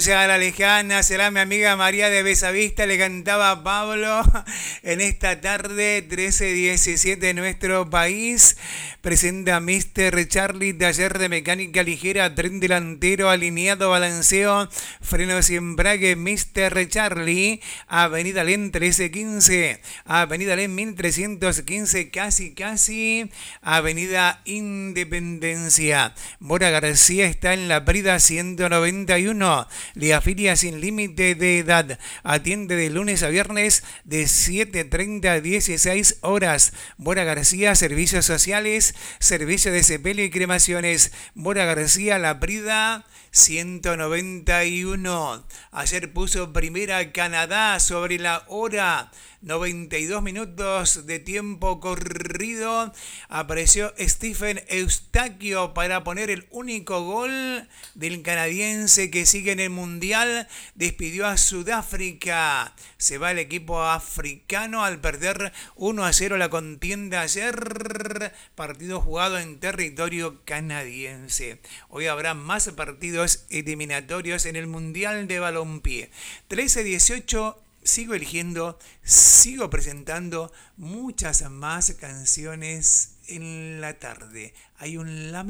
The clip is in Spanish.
Ya a la lejana será mi amiga María de Besavista, le cantaba a Pablo en esta tarde 13:17 en nuestro país. Presenta Mr. Charlie, taller de mecánica ligera, tren delantero, alineado, balanceo, frenos y embrague. Mr. Charlie, Avenida Len 1315, Avenida Len 1315, casi, Avenida Independencia. Mora García está en la Prida 191. Le afilia sin límite de edad. Atiende de lunes a viernes de 7:30 a 16 horas. Mora García, servicios sociales, servicio de sepelio y cremaciones. Mora García, La Prida 191. Ayer puso primera Canadá sobre la hora. 92 minutos de tiempo corrido. Apareció Stephen Eustaquio para poner el único gol del canadiense que sigue en el Mundial. Despidió a Sudáfrica. Se va el equipo africano al perder 1-0 la contienda ayer. Partido jugado en territorio canadiense. Hoy habrá más partidos eliminatorios en el Mundial de Balompié. 13-18. Sigo eligiendo, sigo presentando muchas más canciones en la tarde. Hay un lamento.